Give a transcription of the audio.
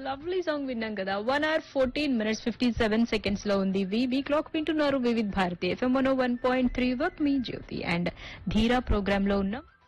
Lovely song విన్నాం కదా. 1 hour 14 minutes 57 seconds లో ఉంది. మీ క్లాక్ వింటున్నారు Vividh Bharati FM 101.3 work me Jyothi and ధీరా ప్రోగ్రామ్ లో ఉన్నాం.